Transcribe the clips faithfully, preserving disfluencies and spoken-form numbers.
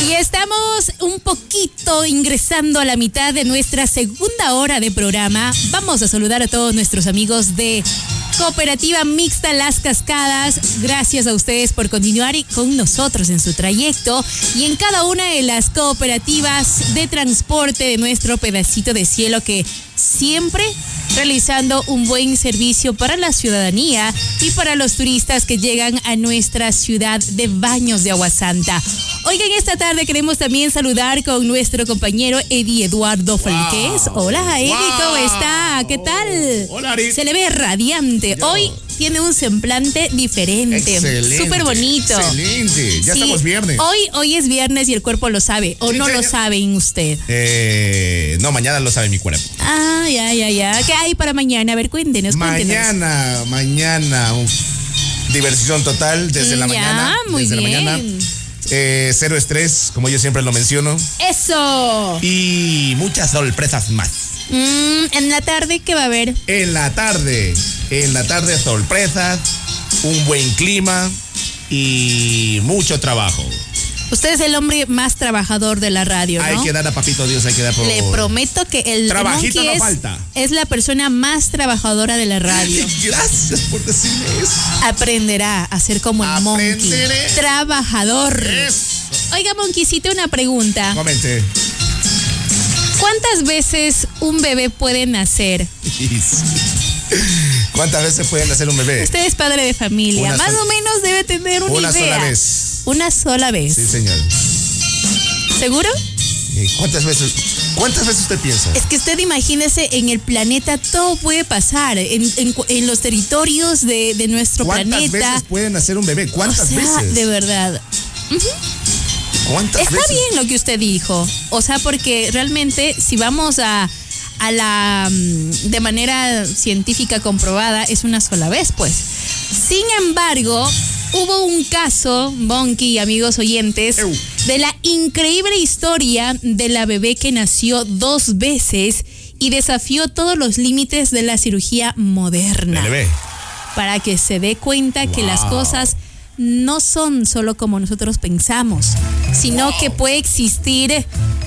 Y estamos un poquito ingresando a la mitad de nuestra segunda hora de programa. Vamos a saludar a todos nuestros amigos de Cooperativa Mixta Las Cascadas. Gracias a ustedes por continuar con nosotros en su trayecto y en cada una de las cooperativas de transporte de nuestro pedacito de cielo, que siempre realizando un buen servicio para la ciudadanía y para los turistas que llegan a nuestra ciudad de Baños de Agua Santa. Oigan, esta tarde queremos también saludar con nuestro compañero Eddie Eduardo Falqués. Wow. Hola, Eddie, wow. ¿Cómo está? ¿Qué tal? Hola, Ari. Se le ve radiante. Yo. Hoy tiene un semblante diferente. Excelente. Súper bonito. Excelente. Ya sí. Estamos viernes. Hoy, hoy es viernes y el cuerpo lo sabe. ¿O sí, no señor. Lo saben usted? Eh, no, mañana lo sabe mi cuerpo. Ah, ya, ya, ya. ¿Qué hay para mañana? A ver, cuéntenos, cuéntenos. Mañana, mañana, uf, diversión total desde la ya, mañana. Muy desde bien. la mañana. Eh, cero estrés, como yo siempre lo menciono. ¡Eso! Y muchas sorpresas más. Mm, ¿En la tarde qué va a haber? En la tarde, en la tarde sorpresas, un buen clima y mucho trabajo. Usted es el hombre más trabajador de la radio, ¿no? Hay que dar a papito Dios, hay que dar por... Le prometo que el trabajito no es, falta. Es la persona más trabajadora de la radio. Gracias por decirme eso. Aprenderá a ser como el Aprenderé. Monkey. Trabajador. Eso. Oiga, Monkeycito, una pregunta. Comente. ¿Cuántas veces un bebé puede nacer? ¿Cuántas veces puede nacer un bebé? Usted es padre de familia. Una Más sola, o menos debe tener una, una idea. Una sola vez. Una sola vez. Sí, señor. ¿Seguro? ¿Cuántas veces? ¿Cuántas veces usted piensa? Es que usted imagínese, en el planeta todo puede pasar. En, en, en los territorios de, de nuestro ¿Cuántas planeta. ¿Cuántas veces puede nacer un bebé? ¿Cuántas o sea, veces? De verdad. Uh-huh. ¿Cuántas Está veces? bien lo que usted dijo. O sea, porque realmente si vamos a, a la de manera científica comprobada, es una sola vez, pues. Sin embargo, hubo un caso, Monkey y amigos oyentes, Ew. de la increíble historia de la bebé que nació dos veces y desafió todos los límites de la cirugía moderna. El bebé. Para que se dé cuenta wow. que las cosas no son solo como nosotros pensamos, sino wow. que puede existir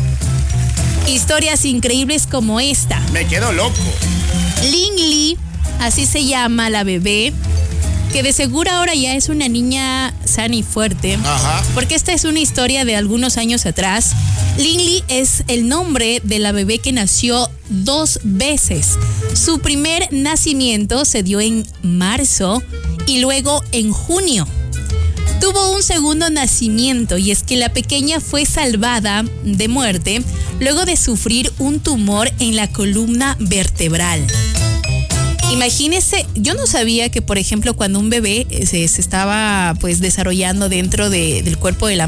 historias increíbles como esta. Me quedo loco. Lingli, así se llama la bebé, que de seguro ahora ya es una niña sana y fuerte. Ajá. Porque esta es una historia de algunos años atrás. Lingli es el nombre de la bebé que nació dos veces. Su primer nacimiento se dio en marzo y luego en junio. Tuvo un segundo nacimiento, y es que la pequeña fue salvada de muerte luego de sufrir un tumor en la columna vertebral. Imagínese, yo no sabía que, por ejemplo, cuando un bebé se, se estaba pues desarrollando dentro de, del cuerpo de la